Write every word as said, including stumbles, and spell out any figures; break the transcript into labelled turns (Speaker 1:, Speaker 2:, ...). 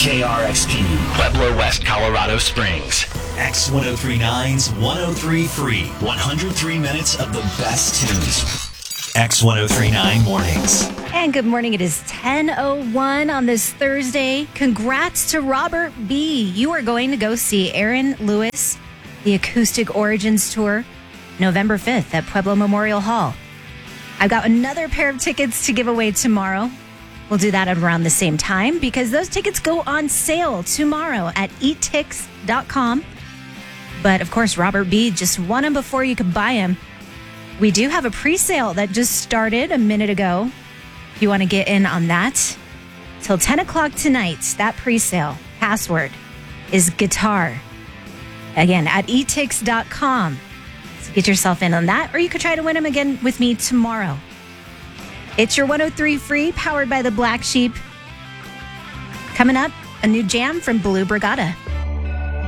Speaker 1: K R X P, Pueblo West, Colorado Springs. X ten thirty-nine's one oh three Free. one hundred three minutes of the best tunes. X ten thirty-nine Mornings.
Speaker 2: And good morning. It is ten oh one on this Thursday. Congrats to Robert B. You are going to go see Aaron Lewis, the Acoustic Origins Tour, November fifth at Pueblo Memorial Hall. I've got another pair of tickets to give away tomorrow. We'll do that at around the same time because those tickets go on sale tomorrow at e tix dot com. But of course, Robert B. just won them before you could buy them. We do have a pre-sale that just started a minute ago. If you want to get in on that, till ten o'clock tonight, that pre-sale password is guitar. Again, at e tix dot com. So get yourself in on that, or you could try to win them again with me tomorrow. It's your one oh three Free, powered by the Black Sheep. Coming up, a new jam from Blue Brigada.